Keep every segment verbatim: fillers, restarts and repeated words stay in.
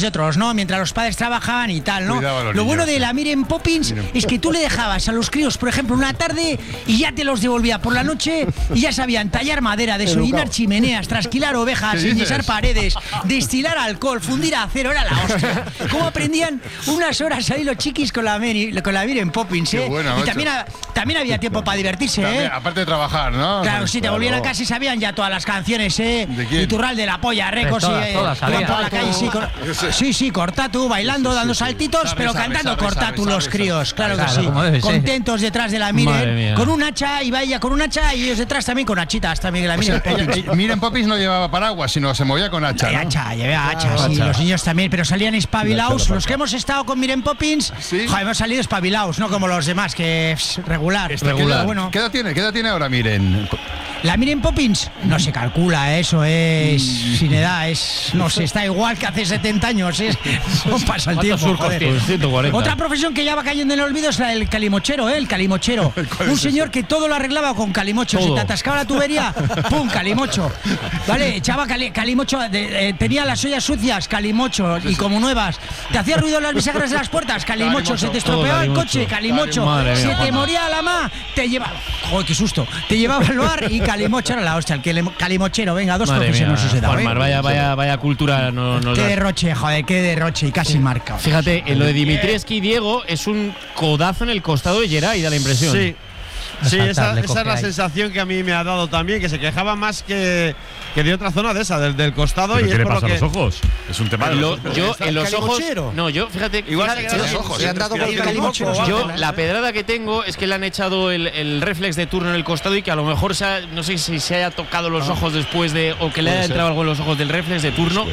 de otros, ¿no? Mientras los padres trabajaban y tal, ¿no? Lo niños, bueno de la Miren Poppins Miren. es que tú le dejabas a los críos, por ejemplo, una tarde y ya te los devolvía por la noche y ya sabían tallar madera, desollinar chimeneas, trasquilar ovejas, enyesar paredes, destilar alcohol, fundir acero, era la hostia. ¿Cómo aprendían unas horas ahí los chiquis con la, con la Miren Poppins, eh? Buena, y también, también había tiempo para divertirse, también, ¿eh? Aparte de trabajar, ¿no? Claro, si te claro. volvían a casa y sabían ya todas las canciones, ¿eh? Iturral de la Polla, Recos y todas, eh, todas, por la calle, sí, cor, sí, sí, Cortatu, bailando, sí, sí, dando sí, saltitos, sabe, pero sabe, cantando sabe, Cortatu sabe, los sabe, críos, sabe, claro, claro que sí. Contentos detrás de la Miren, con un hacha, y vaya con un hacha y ellos detrás también con hachitas, también la Miren. O sea, Miren Poppins no llevaba paraguas, sino se movía con hacha, ¿no? Hacha, llevaba hacha, ah, sí, hacha. Los niños también, pero salían espabilados. Los que hemos estado con Miren Poppins, ¿sí? Joder, hemos salido espabilados, no como los demás, que es regular. Este, regular. ¿Qué, bueno. ¿Qué edad tiene? ¿Qué edad tiene ahora Miren? La Miren Poppins no se calcula, eso es mm. sin edad, es no sé, está igual que hace setenta años, es, no pasa el tiempo. ciento cuarenta. Otra profesión que ya va cayendo en el olvido es la del calimochero, ¿eh? El calimochero. Un señor que todo lo arreglaba con calimocho, todo. Si te atascaba la tubería, pum, calimocho. Vale, echaba cali, calimocho, de, eh, tenía las ollas sucias, calimocho, y como nuevas. Te hacía ruido las bisagras de las puertas, calimocho, calimocho. Se te estropeaba el coche, calimocho. Madre se mía, te moría la ma, te llevaba, joder, qué susto, te llevaba al bar y calimocho era la hostia, el calimochero, venga, dos madre profesiones mía, se da, Juanmar, ¿eh? vaya, vaya, vaya cultura. No, no qué da. derroche, joder, qué derroche, y casi sí. marca. Fíjate, en lo de Dimitrievski, Diego, es un codazo en el costado de Geray, da la impresión. Sí. Sí, esa, esa es la ahí. sensación que a mí me ha dado también, que se quejaba más que, que de otra zona de esa, del, del costado. ¿Pero y qué es le por pasa lo a los ojos? Es un tema de lo, los ojos. Yo en los ojos. No, yo, fíjate. Igual fíjate, que los ojos. Se han dado con el calimocho. Yo, la pedrada que tengo es que le han echado el, el reflex de turno en el costado y que a lo mejor se ha, no sé si se haya tocado los ojos después de. O que le haya entrado algo en los ojos del reflex de turno.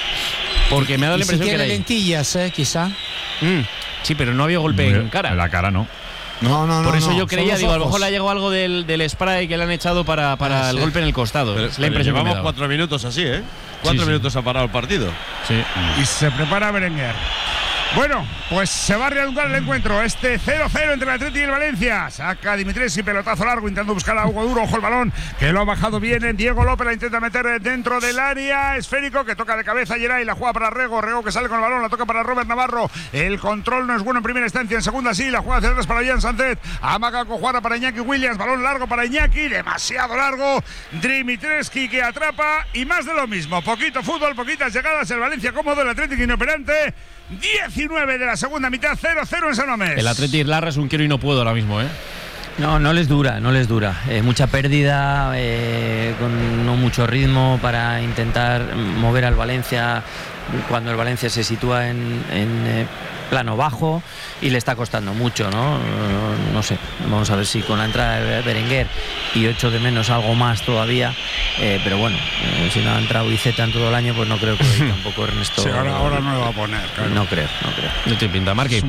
Porque me ha dado la impresión si que tiene era ahí. lentillas, eh, quizá. Mm, sí, pero no había golpe en cara. En la cara no. No, no, no. Por eso no, yo creía, digo, a lo mejor le ha llegado algo del, del spray que le han echado para, para ah, el sí. golpe en el costado. Pero, es la impresión llevamos que me cuatro minutos así, ¿eh? Cuatro sí, minutos sí. ha parado el partido. Sí. Y se prepara Berenguer. Bueno, pues se va a reanudar el encuentro. Este cero cero entre el Atleti y el Valencia. Saca Dimitrievski, pelotazo largo, intentando buscar a Hugo Duro. Ojo el balón, que lo ha bajado bien. Diego López la intenta meter dentro del área. Esférico, que toca de cabeza Geray, la juega para Rego. Rego que sale con el balón, la toca para Robert Navarro. El control no es bueno en primera instancia, en segunda sí. La juega hacia atrás para Jan Sánchez. Amaga Cojuara para Iñaki Williams. Balón largo para Iñaki, demasiado largo. Dimitrievski que atrapa y más de lo mismo. Poquito fútbol, poquitas llegadas. El Valencia cómodo, el Atlético inoperante. diecinueve de la segunda mitad, cero cero en San Mamés. El Atleti Larra es un quiero y no puedo ahora mismo, ¿eh? No, no les dura, no les dura. Eh, mucha pérdida, eh, con no mucho ritmo para intentar mover al Valencia cuando el Valencia se sitúa en, en eh, plano bajo y le está costando mucho, ¿no? No, no sé, vamos a ver si con la entrada de Berenguer y ocho de menos algo más todavía, eh, pero bueno, eh, si no ha entrado Iceta en todo el año, pues no creo que tampoco Ernesto. Sí, ahora, ahora no lo va a poner, claro. No creo, no creo. No te pinta, Marque.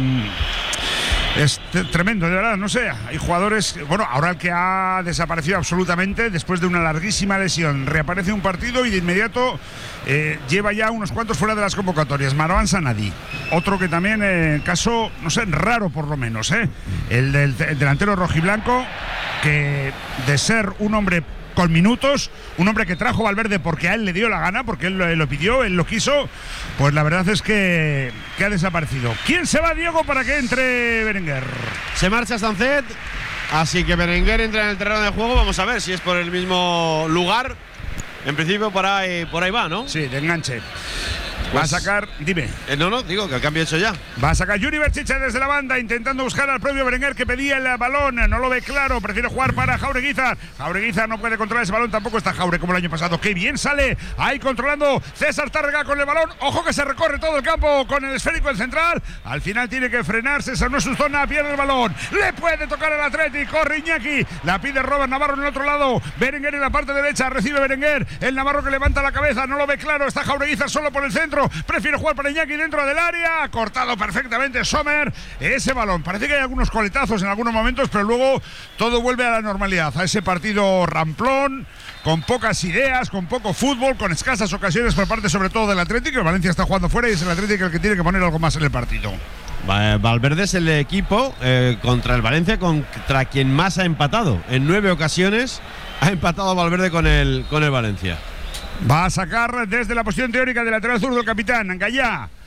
Es tremendo, de verdad, no sé. Hay jugadores. Bueno, ahora el que ha desaparecido absolutamente después de una larguísima lesión, reaparece un partido y de inmediato eh, lleva ya unos cuantos fuera de las convocatorias. Marwan Sanadi, otro que también, en eh, caso, no sé, raro por lo menos, ¿eh? El del el delantero rojiblanco, que de ser un hombre con minutos, un hombre que trajo Valverde porque a él le dio la gana, porque él lo, él lo pidió, él lo quiso, pues la verdad es que, que ha desaparecido. ¿Quién se va, Diego, para que entre Berenguer? Se marcha Sancet, así que Berenguer entra en el terreno de juego. Vamos a ver si es por el mismo lugar. En principio por ahí, por ahí va, ¿no? Sí, de enganche. Va a sacar, dime. Eh, no, no, digo que el cambio hecho ya. Va a sacar Yuri Berchiche desde la banda, intentando buscar al propio Berenguer, que pedía el balón. No lo ve claro, prefiere jugar para Jaureguizar. Jaureguizar no puede controlar ese balón, tampoco está Jaure como el año pasado. ¡Qué bien sale! Ahí controlando César Tárrega con el balón. Ojo que se recorre todo el campo con el esférico en central. Al final tiene que frenar, César no es su zona, pierde el balón. Le puede tocar al Atleti, corre Iñaki. La pide Robert Navarro en el otro lado. Berenguer en la parte derecha, recibe Berenguer. El Navarro que levanta la cabeza, no lo ve claro. Está Jaureguizar solo por el centro. Prefiere jugar para Iñaki dentro del área. Cortado perfectamente Sommer. Ese balón. Parece que hay algunos coletazos en algunos momentos, pero luego todo vuelve a la normalidad. A ese partido ramplón, con pocas ideas, con poco fútbol, con escasas ocasiones por parte sobre todo del Atlético. El Valencia está jugando fuera y es el Atlético el que tiene que poner algo más en el partido. Valverde es el equipo eh, contra el Valencia contra quien más ha empatado. En nueve ocasiones ha empatado Valverde con el, con el Valencia. Va a sacar desde la posición teórica del lateral zurdo el capitán Gallá.